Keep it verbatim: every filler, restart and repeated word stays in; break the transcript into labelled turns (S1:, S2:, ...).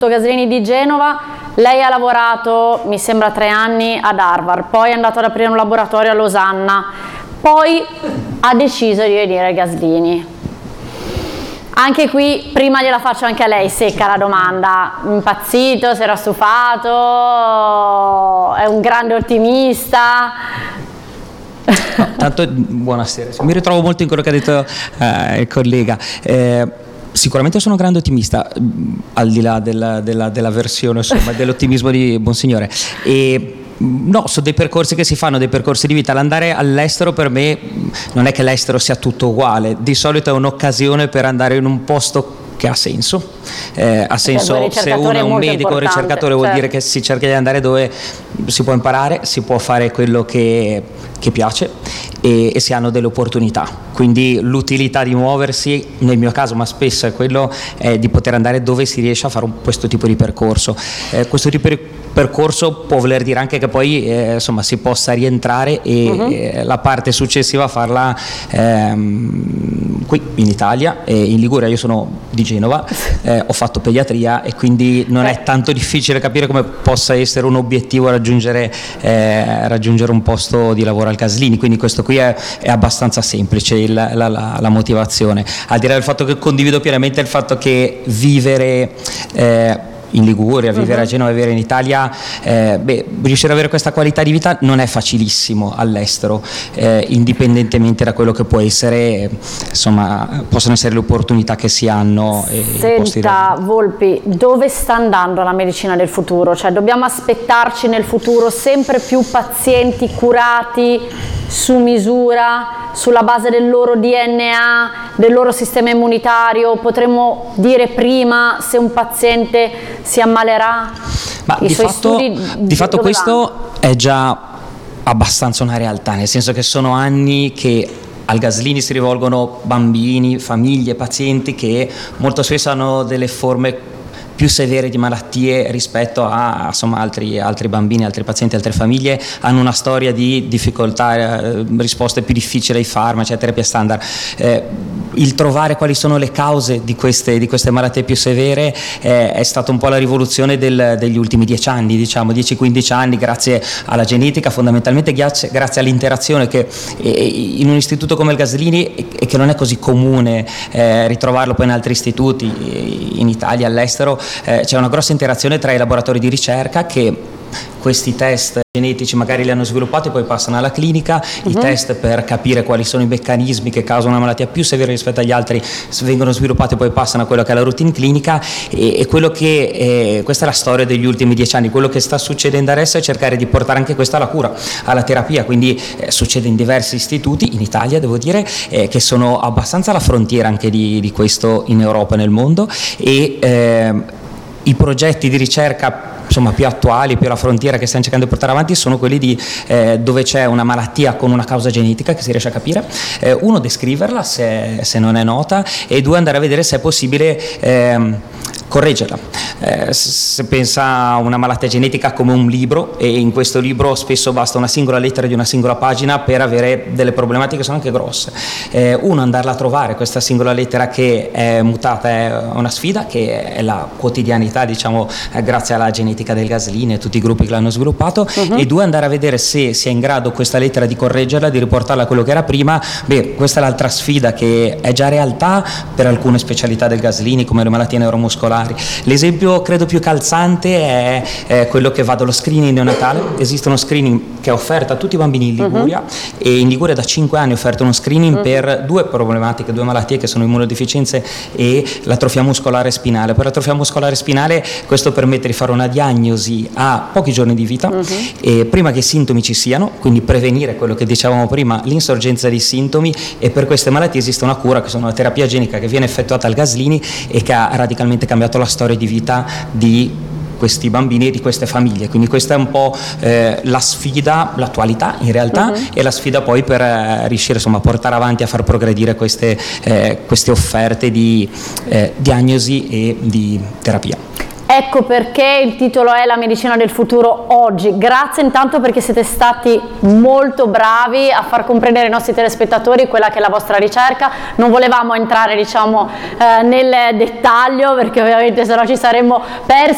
S1: Gaslini di Genova. Lei ha lavorato, mi sembra, tre anni ad Harvard, poi è andato ad aprire un laboratorio a Losanna, poi ha deciso di venire a Gaslini. Anche qui, prima gliela faccio anche a lei, secca la domanda: impazzito, si era stufato, è un grande ottimista?
S2: No, tanto buonasera, mi ritrovo molto in quello che ha detto eh, il collega. Eh, Sicuramente sono un grande ottimista, al di là della, della, della versione, insomma, dell'ottimismo di Bonsignore. E no, sono dei percorsi che si fanno, dei percorsi di vita. L'andare all'estero per me non è che l'estero sia tutto uguale, di solito è un'occasione per andare in un posto che ha senso, eh, ha senso se uno è un medico o un ricercatore, vuol certo. dire che si cerca di andare dove si può imparare, si può fare quello che, che piace e, e si hanno delle opportunità, quindi l'utilità di muoversi, nel mio caso ma spesso è quello, è di poter andare dove si riesce a fare un, questo tipo di percorso. Eh, questo tipo di percorso può voler dire anche che poi eh, insomma si possa rientrare e uh-huh. eh, la parte successiva farla ehm, qui in Italia e in Liguria. Io sono di Genova, eh, ho fatto pediatria e quindi non è tanto difficile capire come possa essere un obiettivo raggiungere, eh, raggiungere un posto di lavoro al Gaslini, quindi questo qui è, è abbastanza semplice il, la, la, la motivazione, al di là del fatto che condivido pienamente il fatto che vivere eh, in Liguria, vivere uh-huh. a Genova, vivere in Italia, eh, beh, riuscire ad avere questa qualità di vita non è facilissimo all'estero, eh, indipendentemente da quello che può essere, insomma, possono essere le opportunità che si hanno.
S1: Senta Volpi, dove sta andando la medicina del futuro? Cioè, dobbiamo aspettarci nel futuro sempre più pazienti curati su misura, sulla base del loro D N A, del loro sistema immunitario? Potremmo dire prima se un paziente si ammalerà?
S2: Ma
S1: I
S2: di
S1: suoi
S2: fatto,
S1: studi
S2: di fatto questo
S1: vanno?
S2: È già abbastanza una realtà, nel senso che sono anni che al Gaslini si rivolgono bambini, famiglie, pazienti che molto spesso hanno delle forme più severe di malattie rispetto a insomma, altri, altri bambini, altri pazienti, altre famiglie, hanno una storia di difficoltà, eh, risposte più difficili ai farmaci, a terapia standard. Eh, il trovare quali sono le cause di queste, di queste malattie più severe eh, è stata un po' la rivoluzione del, degli ultimi dieci anni, diciamo dieci quindici anni, grazie alla genetica, fondamentalmente grazie, grazie all'interazione che eh, in un istituto come il Gaslini, e, e che non è così comune eh, ritrovarlo poi in altri istituti, in Italia, all'estero, eh, c'è una grossa interazione tra i laboratori di ricerca che questi test genetici magari li hanno sviluppati e poi passano alla clinica, uh-huh. i test per capire quali sono i meccanismi che causano una malattia più severa rispetto agli altri vengono sviluppati e poi passano a quello che è la routine clinica e, e quello che eh, questa è la storia degli ultimi dieci anni. Quello che sta succedendo adesso è cercare di portare anche questo alla cura, alla terapia, quindi eh, succede in diversi istituti, in Italia devo dire, eh, che sono abbastanza alla frontiera anche di, di questo in Europa e nel mondo, e eh, i progetti di ricerca insomma più attuali, più alla frontiera, che stiamo cercando di portare avanti sono quelli di eh, dove c'è una malattia con una causa genetica che si riesce a capire, eh, uno descriverla se, se non è nota, e due andare a vedere se è possibile ehm, correggerla. Eh, se pensa a una malattia genetica come un libro, e in questo libro spesso basta una singola lettera di una singola pagina per avere delle problematiche che sono anche grosse. Eh, uno, andarla a trovare questa singola lettera che è mutata è una sfida, che è la quotidianità, diciamo, eh, grazie alla genetica del Gaslini e tutti i gruppi che l'hanno sviluppato, uh-huh. e due, andare a vedere se si è in grado questa lettera di correggerla, di riportarla a quello che era prima. Beh, questa è l'altra sfida che è già realtà per alcune specialità del Gaslini come le malattie neuromuscolari. L'esempio credo più calzante è, è quello che va dallo screening neonatale. Esiste uno screening che è offerto a tutti i bambini in Liguria, uh-huh. e in Liguria da cinque anni è offerto uno screening uh-huh. per due problematiche, due malattie che sono immunodeficienze e l'atrofia muscolare spinale. Per l'atrofia muscolare spinale questo permette di fare una diagnosi a pochi giorni di vita, uh-huh. e prima che i sintomi ci siano, quindi prevenire quello che dicevamo prima, l'insorgenza di sintomi, e per queste malattie esiste una cura che sono una terapia genica che viene effettuata al Gaslini e che ha radicalmente cambiato la storia di vita di questi bambini e di queste famiglie. Quindi questa è un po' eh, la sfida, l'attualità in realtà, uh-huh. e la sfida poi per eh, riuscire insomma a portare avanti, a far progredire queste, eh, queste offerte di eh, diagnosi e di terapia.
S1: Ecco perché il titolo è La medicina del futuro oggi. Grazie intanto perché siete stati molto bravi a far comprendere ai nostri telespettatori quella che è la vostra ricerca. Non volevamo entrare, diciamo, eh, nel dettaglio, perché ovviamente sennò ci saremmo persi.